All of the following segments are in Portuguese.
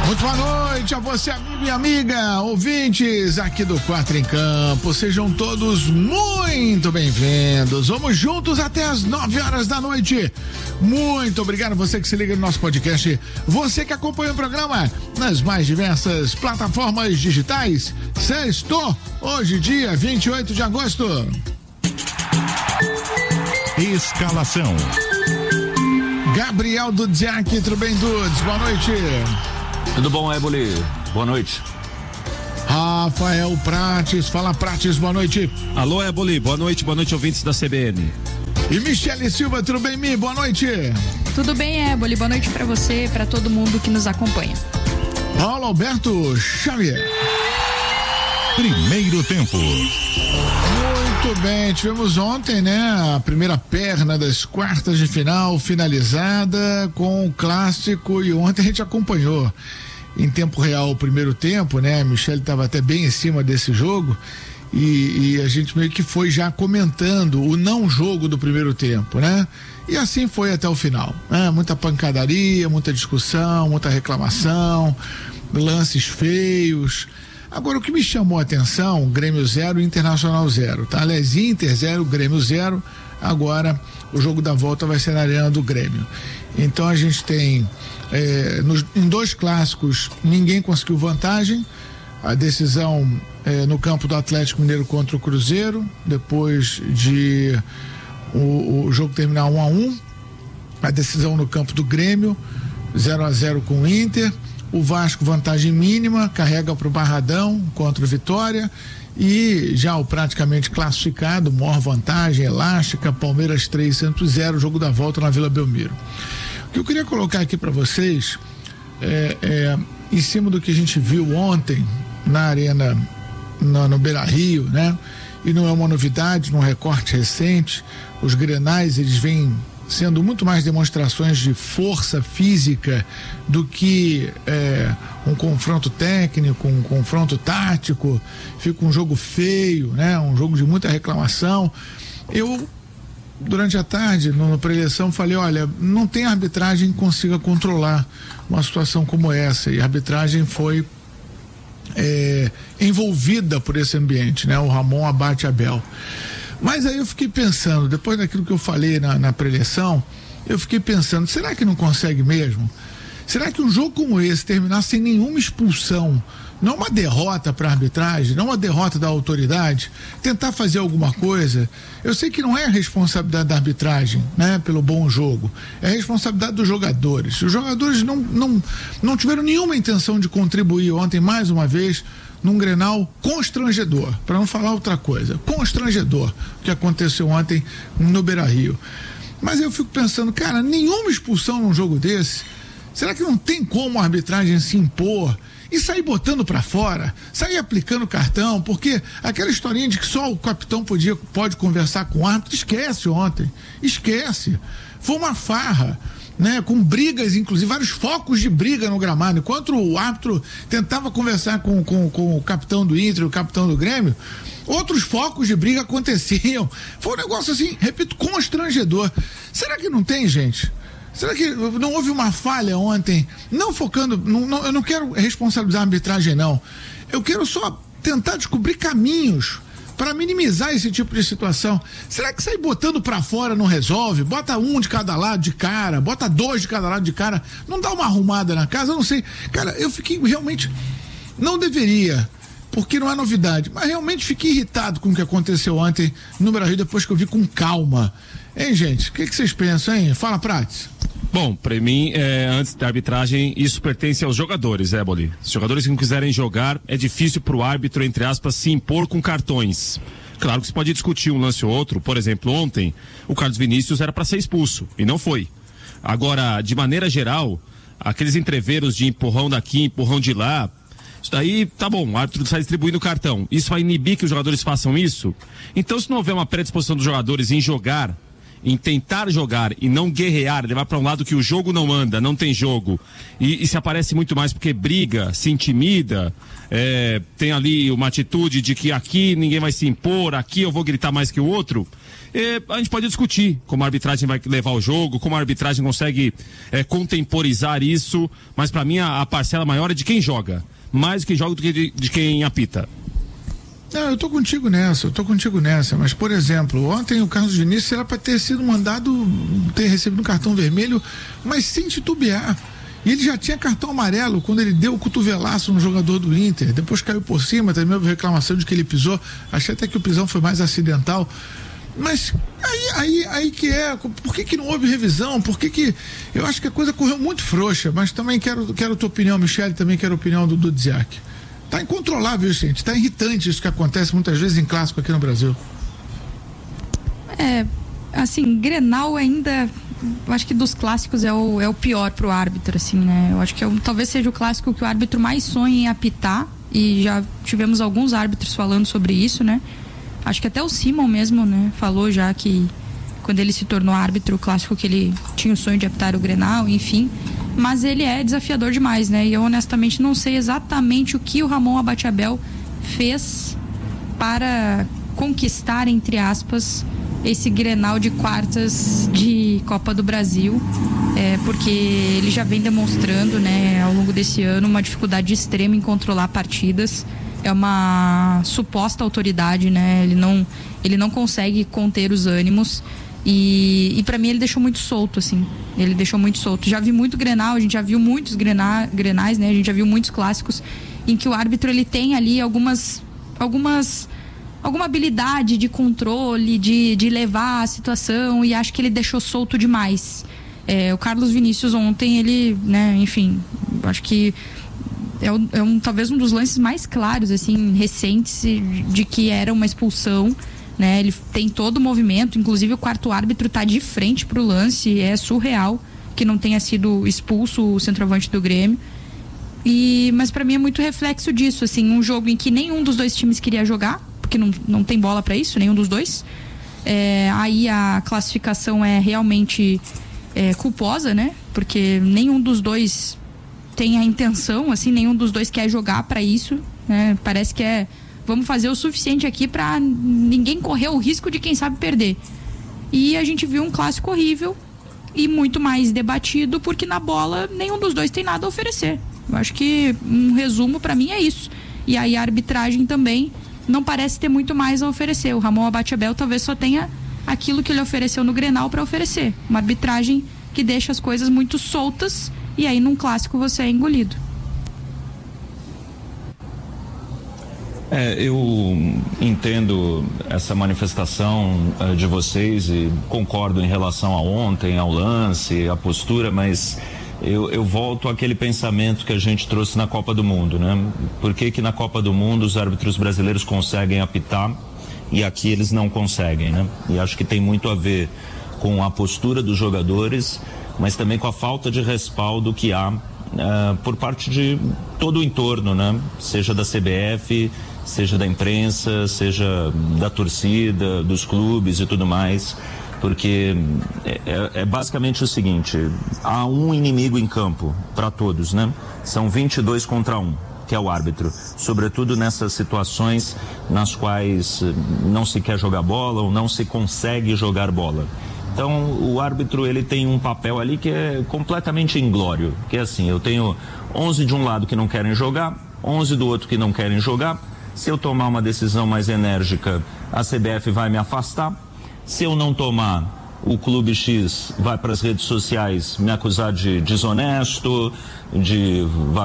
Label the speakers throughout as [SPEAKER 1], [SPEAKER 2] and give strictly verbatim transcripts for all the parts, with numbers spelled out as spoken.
[SPEAKER 1] Muito boa noite a você, amigo e amiga, ouvintes aqui do Quatro em Campo. Sejam todos muito bem-vindos. Vamos juntos até as nove horas da noite. Muito obrigado a você que se liga no nosso podcast. Você que acompanha o programa nas mais diversas plataformas digitais. Sextou, hoje, dia vinte e oito de agosto.
[SPEAKER 2] Escalação.
[SPEAKER 1] Gabriel Dudziak, tudo bem, Dudes? Boa noite.
[SPEAKER 3] Tudo bom, Éboli? Boa noite.
[SPEAKER 1] Rafael Prates, fala Prates, boa noite.
[SPEAKER 4] Alô, Éboli, boa noite, boa noite, ouvintes da C B N.
[SPEAKER 1] E Michele Silva, tudo bem, Mi? Boa noite.
[SPEAKER 5] Tudo bem, Éboli, boa noite pra você e pra todo mundo que nos acompanha.
[SPEAKER 1] Paulo Alberto Xavier.
[SPEAKER 2] Primeiro tempo.
[SPEAKER 1] Muito bem, tivemos ontem, né, a primeira perna das quartas de final finalizada com o clássico e ontem a gente acompanhou em tempo real o primeiro tempo, né, a Michele estava até bem em cima desse jogo e, e a gente meio que foi já comentando o não jogo do primeiro tempo, né, e assim foi até o final, né, muita pancadaria, muita discussão, muita reclamação, lances feios. Agora, o que me chamou a atenção, Grêmio zero, Internacional zero, tá? Aliás, Inter zero, Grêmio zero, agora o jogo da volta vai ser na Arena do Grêmio. Então a gente tem, é, nos, em dois clássicos, ninguém conseguiu vantagem, a decisão é, no campo do Atlético Mineiro contra o Cruzeiro, depois de o, o jogo terminar um a um, a decisão no campo do Grêmio, zero a zero com o Inter. O Vasco, vantagem mínima, carrega para o Barradão contra o Vitória e já o praticamente classificado, maior vantagem, elástica, Palmeiras três, Santos zero, jogo da volta na Vila Belmiro. O que eu queria colocar aqui para vocês é, é em cima do que a gente viu ontem na Arena, no, no Beira-Rio, né? E não é uma novidade, num recorte recente, os Grenais, eles vêm sendo muito mais demonstrações de força física do que é, um confronto técnico, um confronto tático. Fica um jogo feio, né? Um jogo de muita reclamação. Eu, durante a tarde, no, no pré-eleição, falei, olha, não tem arbitragem que consiga controlar uma situação como essa, e a arbitragem foi é, envolvida por esse ambiente, né? O Ramon abate Abel. Mas aí eu fiquei pensando, depois daquilo que eu falei na, na pré-eleição, eu fiquei pensando, será que não consegue mesmo? Será que um jogo como esse terminar sem nenhuma expulsão, não uma derrota para a arbitragem, não uma derrota da autoridade, tentar fazer alguma coisa? Eu sei que não é a responsabilidade da arbitragem, né, pelo bom jogo, é a responsabilidade dos jogadores. Os jogadores não, não, não tiveram nenhuma intenção de contribuir ontem, mais uma vez, num Grenal constrangedor, para não falar outra coisa, constrangedor, o que aconteceu ontem no Beira-Rio. Mas eu fico pensando, cara, nenhuma expulsão num jogo desse, será que não tem como a arbitragem se impor e sair botando para fora, sair aplicando cartão? Porque aquela historinha de que só o capitão podia, pode conversar com o árbitro, esquece ontem, esquece, foi uma farra, né, com brigas, inclusive vários focos de briga no gramado. Enquanto o árbitro tentava conversar com, com, com o capitão do Inter, o capitão do Grêmio, outros focos de briga aconteciam. Foi um negócio assim, repito, constrangedor. Será que não tem, gente? Será que não houve uma falha ontem? Não focando, não, não, eu não quero responsabilizar a arbitragem, não. Eu quero só tentar descobrir caminhos para minimizar esse tipo de situação. Será que sair botando para fora não resolve? Bota um de cada lado de cara, bota dois de cada lado de cara, não dá uma arrumada na casa? Eu não sei. Cara, eu fiquei realmente, não deveria, porque não é novidade, mas realmente fiquei irritado com o que aconteceu ontem no Beira-Rio, depois que eu vi com calma. Hein, gente? O que, que vocês pensam, hein? Fala, Prates.
[SPEAKER 4] Bom, para mim, é, antes da arbitragem, isso pertence aos jogadores, é, Boli? Os jogadores que não quiserem jogar, é difícil pro árbitro, entre aspas, se impor com cartões. Claro que você pode discutir um lance ou outro. Por exemplo, ontem, o Carlos Vinícius era para ser expulso, e não foi. Agora, de maneira geral, aqueles entreveros de empurrão daqui, empurrão de lá, isso daí, tá bom, o árbitro está distribuindo cartão. Isso vai inibir que os jogadores façam isso? Então, se não houver uma predisposição dos jogadores em jogar, em tentar jogar e não guerrear, levar para um lado que o jogo não anda, não tem jogo, e, e se aparece muito mais porque briga, se intimida, é, tem ali uma atitude de que aqui ninguém vai se impor, aqui eu vou gritar mais que o outro, É, a gente pode discutir como a arbitragem vai levar o jogo, como a arbitragem consegue é, contemporizar isso, mas para mim a, a parcela maior é de quem joga, mais de quem joga do que de, de quem apita.
[SPEAKER 1] Não, eu tô contigo nessa, eu tô contigo nessa, mas por exemplo, ontem o Carlos Vinícius era para ter sido mandado, ter recebido um cartão vermelho, mas sem titubear. E ele já tinha cartão amarelo quando ele deu o cotovelaço no jogador do Inter, depois caiu por cima, também houve reclamação de que ele pisou, achei até que o pisão foi mais acidental. Mas aí, aí, aí que é, por que que não houve revisão? Por que que, eu acho que a coisa correu muito frouxa, mas também quero, quero a tua opinião, Michele, também quero a opinião do Dudziak. Tá incontrolável isso, gente, tá irritante isso que acontece muitas vezes em clássico aqui no Brasil.
[SPEAKER 5] É, assim, Grenal ainda, eu acho que dos clássicos é o, é o pior pro árbitro, assim, né? Eu acho que é um, talvez seja o clássico que o árbitro mais sonha em apitar, e já tivemos alguns árbitros falando sobre isso, né? Acho que até o Simon mesmo, né, falou já que quando ele se tornou árbitro, o clássico que ele tinha o sonho de apitar o Grenal, enfim. Mas ele é desafiador demais, né? E eu honestamente não sei exatamente o que o Ramon Abateabel fez para conquistar, entre aspas, esse Grenal de quartas de Copa do Brasil, é, porque ele já vem demonstrando, né, ao longo desse ano, uma dificuldade extrema em controlar partidas. É uma suposta autoridade, né? Ele não, ele não consegue conter os ânimos. E, e para mim ele deixou muito solto, assim. Ele deixou muito solto. Já vi muito Grenal, a gente já viu muitos grena, Grenais, né? A gente já viu muitos clássicos em que o árbitro ele tem ali algumas, algumas, alguma habilidade de controle, de, de levar a situação, e acho que ele deixou solto demais. É, o Carlos Vinícius ontem, ele, né? Enfim, acho que é, um, é um, talvez um dos lances mais claros, assim, recentes, de que era uma expulsão. Né, ele tem todo o movimento, inclusive o quarto árbitro está de frente para o lance, é surreal que não tenha sido expulso o centroavante do Grêmio. E, mas para mim é muito reflexo disso, assim, um jogo em que nenhum dos dois times queria jogar, porque não, não tem bola para isso, nenhum dos dois. É, aí a classificação é realmente é, culposa, né? Porque nenhum dos dois tem a intenção, assim, nenhum dos dois quer jogar para isso, né? Parece que é vamos fazer o suficiente aqui para ninguém correr o risco de, quem sabe, perder. E a gente viu um clássico horrível e muito mais debatido, porque na bola nenhum dos dois tem nada a oferecer. Eu acho que um resumo para mim é isso. E aí a arbitragem também não parece ter muito mais a oferecer. O Ramon Abateabel talvez só tenha aquilo que ele ofereceu no Grenal para oferecer. Uma arbitragem que deixa as coisas muito soltas, e aí num clássico você é engolido.
[SPEAKER 3] É, eu entendo essa manifestação uh, de vocês e concordo em relação a ontem, ao lance, à postura, mas eu, eu volto àquele pensamento que a gente trouxe na Copa do Mundo, né? Por que que na Copa do Mundo os árbitros brasileiros conseguem apitar e aqui eles não conseguem, né? E acho que tem muito a ver com a postura dos jogadores, mas também com a falta de respaldo que há uh, por parte de todo o entorno, né? Seja da C B F, seja da imprensa, seja da torcida, dos clubes e tudo mais, porque é, é basicamente o seguinte: há um inimigo em campo para todos, né? São vinte e dois contra um, que é o árbitro, sobretudo nessas situações nas quais não se quer jogar bola ou não se consegue jogar bola. Então o árbitro, ele tem um papel ali que é completamente inglório, que é assim: eu tenho onze de um lado que não querem jogar, onze do outro que não querem jogar. Se eu tomar uma decisão mais enérgica, a C B F vai me afastar. Se eu não tomar, o Clube X vai para as redes sociais me acusar de desonesto, de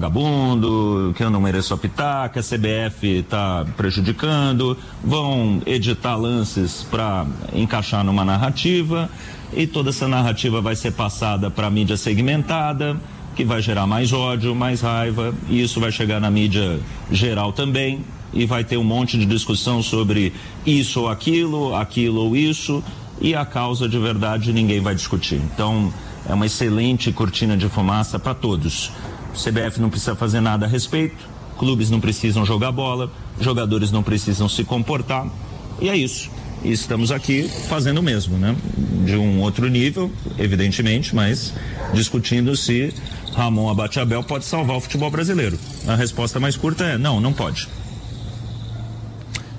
[SPEAKER 3] vagabundo, que eu não mereço apitar, que a C B F está prejudicando. Vão editar lances para encaixar numa narrativa, e toda essa narrativa vai ser passada para a mídia segmentada, que vai gerar mais ódio, mais raiva, e isso vai chegar na mídia geral também. E vai ter um monte de discussão sobre isso ou aquilo, aquilo ou isso, e a causa de verdade ninguém vai discutir. Então é uma excelente cortina de fumaça para todos. O C B F não precisa fazer nada a respeito, clubes não precisam jogar bola, jogadores não precisam se comportar, e é isso. E estamos aqui fazendo o mesmo, né? De um outro nível, evidentemente, mas discutindo se Ramon Abateabel pode salvar o futebol brasileiro. A resposta mais curta é não, não pode.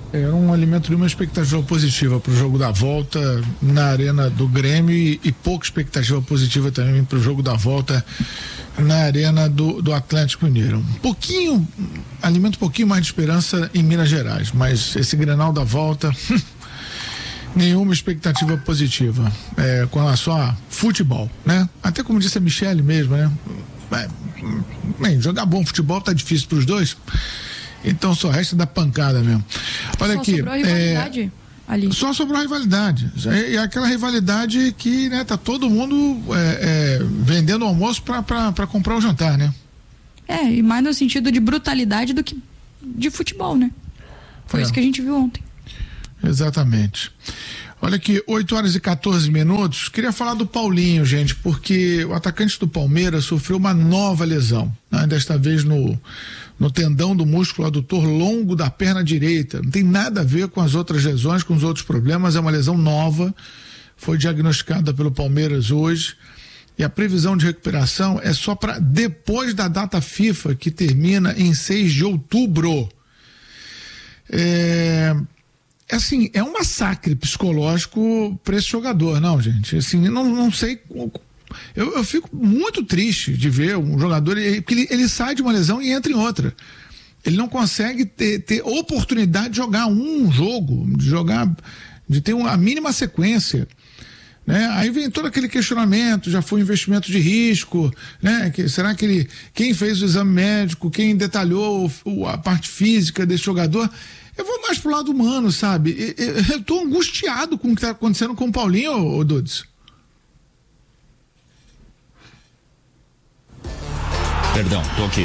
[SPEAKER 1] Eu não alimento nenhuma expectativa positiva para o jogo da volta na Arena do Grêmio e, e pouca expectativa positiva também para o jogo da volta na Arena do, do Atlético Mineiro. Um pouquinho, alimento um pouquinho mais de esperança em Minas Gerais, mas esse Grenal da volta, nenhuma expectativa positiva é, com relação a futebol, né? Até como disse a Michele mesmo, né? É, bem, jogar bom futebol tá difícil para os dois, então só resta dar pancada mesmo. Olha
[SPEAKER 5] só
[SPEAKER 1] aqui,
[SPEAKER 5] sobrou a rivalidade é, ali. Só
[SPEAKER 1] sobrou a rivalidade, e aquela rivalidade que, né, tá todo mundo é, é, vendendo almoço para comprar o jantar, né?
[SPEAKER 5] É, e mais no sentido de brutalidade do que de futebol, né? Foi é. isso que a gente viu ontem.
[SPEAKER 1] Exatamente. Olha aqui, oito horas e quatorze minutos. Queria falar do Paulinho, gente, porque o atacante do Palmeiras sofreu uma nova lesão, né? Desta vez no, no tendão do músculo adutor longo da perna direita. Não tem nada a ver com as outras lesões, com os outros problemas, é uma lesão nova. Foi diagnosticada pelo Palmeiras hoje. E a previsão de recuperação é só para depois da data FIFA, que termina em seis de outubro. É... Assim, é um massacre psicológico para esse jogador, não, gente? Assim, não, não sei. Eu, eu fico muito triste de ver um jogador, porque ele, ele sai de uma lesão e entra em outra. Ele não consegue ter, ter oportunidade de jogar um jogo, de jogar, de ter uma, a mínima sequência. Né? Aí vem todo aquele questionamento, já foi um investimento de risco, né? Que, será que ele, quem fez o exame médico, quem detalhou o, a parte física desse jogador? Eu vou mais pro lado humano, sabe? Eu, eu, eu tô angustiado com o que tá acontecendo com o Paulinho, ô, ô Dudes.
[SPEAKER 3] Perdão, tô aqui.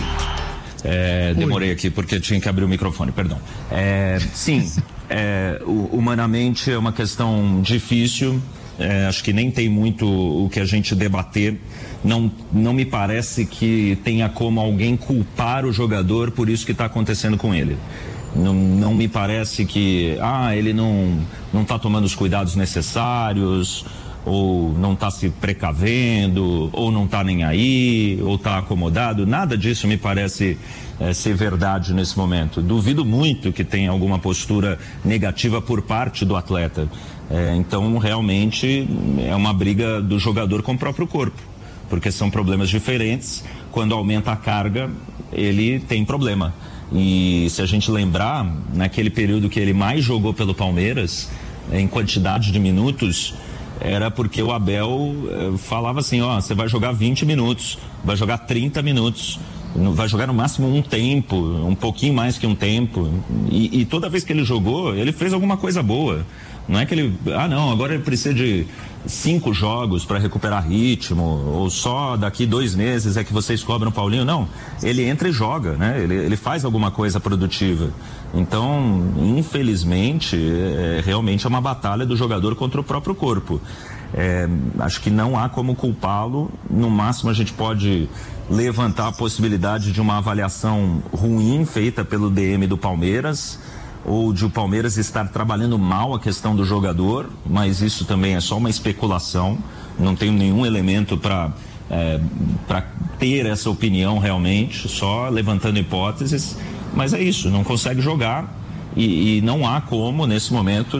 [SPEAKER 3] É, demorei aqui porque tinha que abrir o microfone, perdão. É, sim, é, humanamente é uma questão difícil, é, acho que nem tem muito o que a gente debater. Não, não me parece que tenha como alguém culpar o jogador por isso que está acontecendo com ele. Não, não me parece que, ah, ele não não está tomando os cuidados necessários, ou não está se precavendo, ou não está nem aí, ou está acomodado. Nada disso me parece é, ser verdade nesse momento. Duvido muito que tenha alguma postura negativa por parte do atleta. É, então, realmente, é uma briga do jogador com o próprio corpo, porque são problemas diferentes. Quando aumenta a carga, ele tem problema. E se a gente lembrar, naquele período que ele mais jogou pelo Palmeiras, em quantidade de minutos, era porque o Abel eh, falava assim, ó, você vai jogar vinte minutos, vai jogar trinta minutos, vai jogar no máximo um tempo, um pouquinho mais que um tempo. E, e toda vez que ele jogou, ele fez alguma coisa boa. Não é que ele, ah não, agora ele precisa de cinco jogos para recuperar ritmo, ou só daqui dois meses é que vocês cobram o Paulinho. Não, ele entra e joga, né? Ele, ele faz alguma coisa produtiva. Então, infelizmente, é, realmente é uma batalha do jogador contra o próprio corpo. É, acho que não há como culpá-lo. No máximo a gente pode levantar a possibilidade de uma avaliação ruim feita pelo D M do Palmeiras, ou de o Palmeiras estar trabalhando mal a questão do jogador, mas isso também é só uma especulação, não tenho nenhum elemento para é, para ter essa opinião realmente, só levantando hipóteses, mas é isso, não consegue jogar e, e não há como, nesse momento,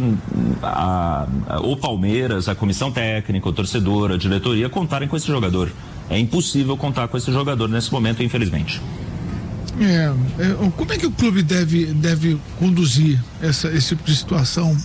[SPEAKER 3] a, a, o Palmeiras, a comissão técnica, o torcedor, a diretoria, contarem com esse jogador. É impossível contar com esse jogador nesse momento, infelizmente.
[SPEAKER 1] É, é, como é que o clube deve, deve conduzir essa, esse tipo de situação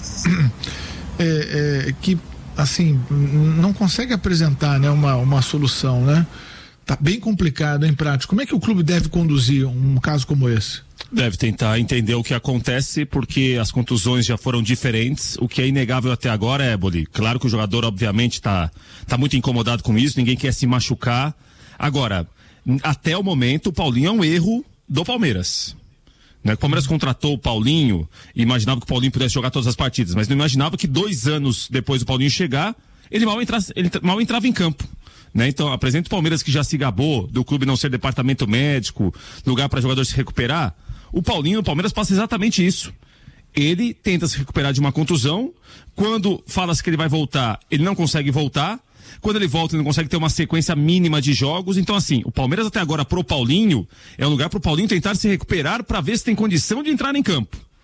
[SPEAKER 1] é, é, que, assim, não consegue apresentar, né, uma, uma solução, né? Tá bem complicado em prática. Como é que o clube deve conduzir um caso como esse?
[SPEAKER 4] Deve tentar entender o que acontece, porque as contusões já foram diferentes. O que é inegável até agora é, Boli, claro que o jogador obviamente está tá muito incomodado com isso, ninguém quer se machucar. Agora, até o momento, o Paulinho é um erro do Palmeiras. Né? O Palmeiras contratou o Paulinho e imaginava que o Paulinho pudesse jogar todas as partidas, mas não imaginava que dois anos depois do Paulinho chegar, ele mal, entrasse, ele mal entrava em campo. Né? Então, apresenta o Palmeiras, que já se gabou do clube não ser departamento médico, lugar para jogador se recuperar. O Paulinho no Palmeiras passa exatamente isso. Ele tenta se recuperar de uma contusão, quando fala-se que ele vai voltar, ele não consegue voltar. Quando ele volta, ele não consegue ter uma sequência mínima de jogos. Então, assim, o Palmeiras até agora pro Paulinho é um lugar pro Paulinho tentar se recuperar para ver se tem condição de entrar em campo.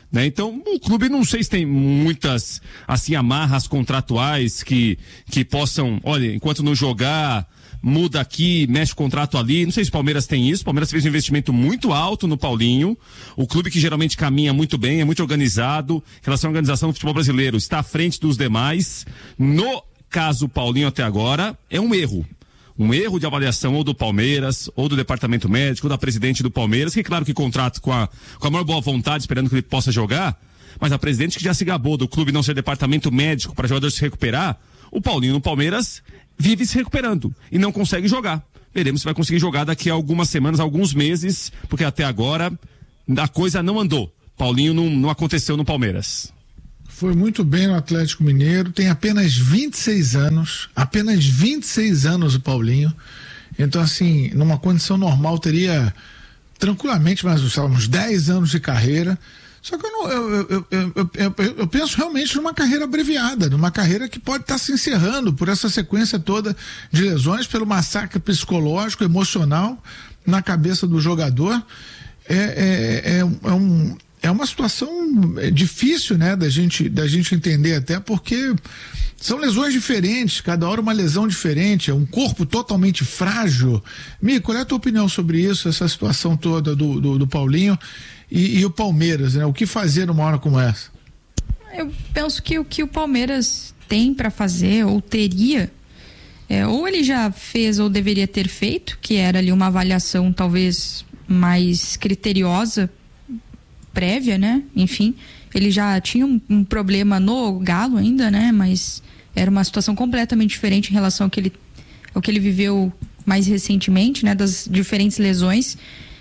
[SPEAKER 4] Né? Então, o clube não sei se tem muitas, assim, amarras contratuais que, que possam, olha, enquanto não jogar, muda aqui, mexe o contrato ali. Não sei se o Palmeiras tem isso. O Palmeiras fez um investimento muito alto no Paulinho. O clube que geralmente caminha muito bem, é muito organizado. Em relação à organização do futebol brasileiro, está à frente dos demais. No caso Paulinho até agora, é um erro. Um erro de avaliação ou do Palmeiras, ou do departamento médico, ou da presidente do Palmeiras, que claro que contrata com a, com a maior boa vontade, esperando que ele possa jogar, mas a presidente que já se gabou do clube não ser departamento médico para jogador se recuperar, o Paulinho no Palmeiras vive se recuperando e não consegue jogar. Veremos se vai conseguir jogar daqui a algumas semanas, alguns meses, porque até agora a coisa não andou. Paulinho não, não aconteceu no Palmeiras.
[SPEAKER 1] Foi muito bem no Atlético Mineiro, tem apenas vinte e seis anos, apenas vinte e seis anos o Paulinho. Então, assim, numa condição normal teria tranquilamente mais uns dez anos de carreira. Só que eu, não, eu, eu, eu, eu, eu, eu penso realmente numa carreira abreviada, numa carreira que pode estar se encerrando por essa sequência toda de lesões, pelo massacre psicológico, emocional na cabeça do jogador. É, é, é, é um... É uma situação difícil, né, da gente, da gente entender, até porque são lesões diferentes, cada hora uma lesão diferente, é um corpo totalmente frágil. Mico, qual é a tua opinião sobre isso, essa situação toda do, do, do Paulinho e, e o Palmeiras, né? O que fazer numa hora como essa?
[SPEAKER 5] Eu penso que o que o Palmeiras tem para fazer, ou teria, é, ou ele já fez ou deveria ter feito, que era ali uma avaliação talvez mais criteriosa, prévia, né? Enfim, ele já tinha um, um problema no Galo ainda, né? Mas era uma situação completamente diferente em relação ao que ele, ao que ele viveu mais recentemente, né? Das diferentes lesões.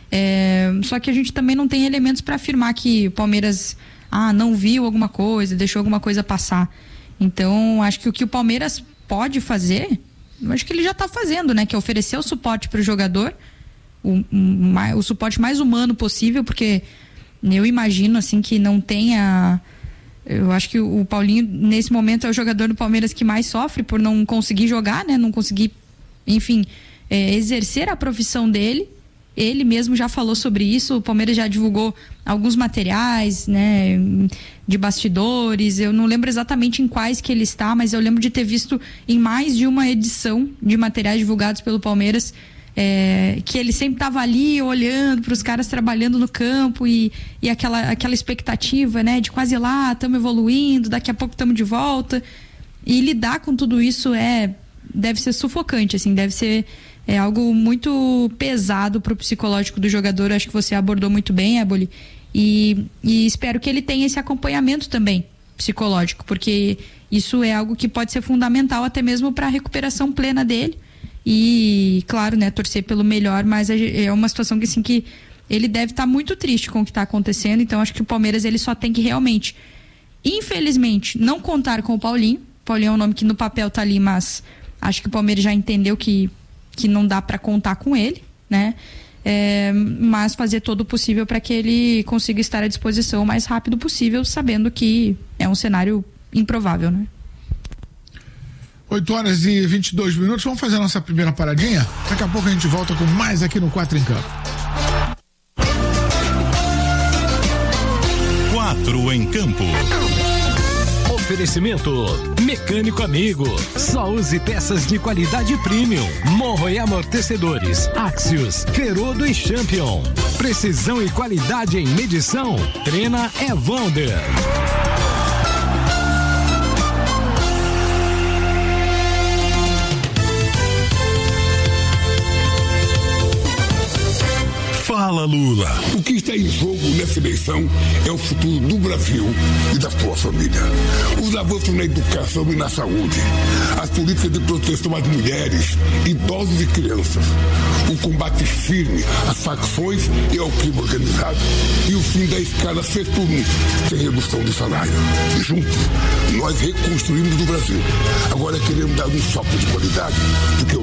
[SPEAKER 5] É, só que a gente também não tem elementos para afirmar que o Palmeiras, ah, não viu alguma coisa, deixou alguma coisa passar. Então, acho que o que o Palmeiras pode fazer, eu acho que ele já está fazendo, né? Que é oferecer o suporte para o jogador, o, o suporte mais humano possível, porque eu imagino, assim, que não tenha... Eu acho que o Paulinho, nesse momento, é o jogador do Palmeiras que mais sofre por não conseguir jogar, né? Não conseguir, enfim, é, exercer a profissão dele. Ele mesmo já falou sobre isso. O Palmeiras já divulgou alguns materiais, né? De bastidores. Eu não lembro exatamente em quais que ele está, mas eu lembro de ter visto em mais de uma edição de materiais divulgados pelo Palmeiras, É, que ele sempre estava ali olhando para os caras trabalhando no campo e, e aquela, aquela expectativa, né, de quase lá, estamos evoluindo, daqui a pouco estamos de volta, e lidar com tudo isso é, deve ser sufocante, assim, deve ser é, algo muito pesado para o psicológico do jogador. Acho que você abordou muito bem, Éboli, e, e espero que ele tenha esse acompanhamento também psicológico, porque isso é algo que pode ser fundamental até mesmo para a recuperação plena dele. E, claro, né, torcer pelo melhor, mas é uma situação que, assim, que ele deve estar tá muito triste com o que está acontecendo. Então, acho que o Palmeiras, ele só tem que realmente, infelizmente, não contar com o Paulinho. O Paulinho é um nome que no papel tá ali, mas acho que o Palmeiras já entendeu que, que não dá para contar com ele, né? É, mas fazer todo o possível para que ele consiga estar à disposição o mais rápido possível, sabendo que é um cenário improvável, né?
[SPEAKER 1] oito horas e vinte e dois minutos, vamos fazer a nossa primeira paradinha? Daqui a pouco a gente volta com mais aqui no Quatro em Campo.
[SPEAKER 2] Quatro em Campo.
[SPEAKER 6] Oferecimento Mecânico Amigo. Só use peças de qualidade premium. Morro e amortecedores. Axios, Ferodo e Champion. Precisão e qualidade em medição. Trena Evander.
[SPEAKER 2] Fala, Lula.
[SPEAKER 7] O que está em jogo nessa eleição é o futuro do Brasil e da sua família. Os avanços na educação e na saúde, as políticas de proteção às mulheres, idosos e crianças, o combate firme às facções e ao crime organizado e o fim da escala seis por um, sem redução de salário. E juntos, nós reconstruímos o Brasil. Agora queremos dar um choque de qualidade, porque